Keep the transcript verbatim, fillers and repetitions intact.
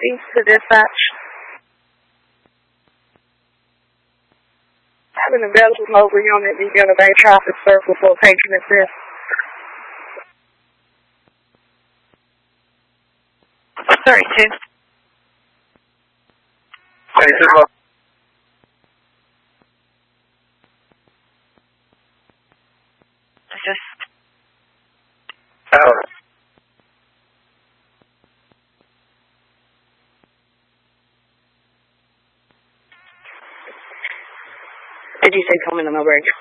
East to dispatch. Having a available mobile unit, Indiana Bay traffic circle for patron assist. thirty-two. thirty-two. Just. Oh. Did you say coming to Millbury?